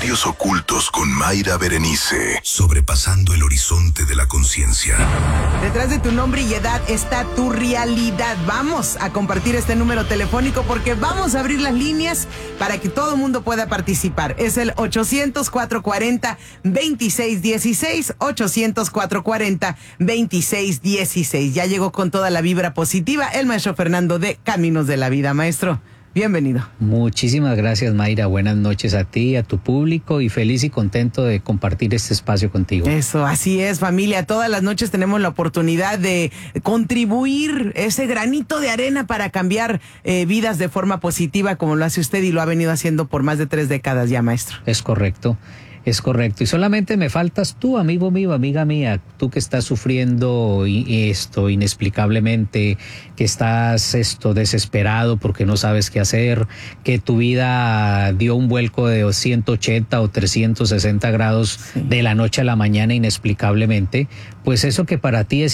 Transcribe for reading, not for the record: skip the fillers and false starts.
Misterios ocultos con Mayra Berenice. Sobrepasando el horizonte de la conciencia. Detrás de tu nombre y edad está tu realidad. Vamos a compartir este número telefónico porque vamos a abrir las líneas para que todo el mundo pueda participar. Es el 800-440-2616, 800-440-2616. Ya llegó con toda la vibra positiva el maestro Fernando de Caminos de la Vida. Maestro, bienvenido. Muchísimas gracias, Mayra. Buenas noches a ti, a tu público, y feliz y contento de compartir este espacio contigo. Eso, así es, familia. Todas las noches tenemos la oportunidad de contribuir ese granito de arena para cambiar vidas de forma positiva, como lo hace usted y lo ha venido haciendo por más de 3 décadas ya, maestro. Es correcto. Es correcto. Y solamente me faltas tú, amigo mío, amiga mía, tú que estás sufriendo esto inexplicablemente, que estás desesperado porque no sabes qué hacer, que tu vida dio un vuelco de 180 o 360 grados de la noche a la mañana inexplicablemente. Pues eso que para ti es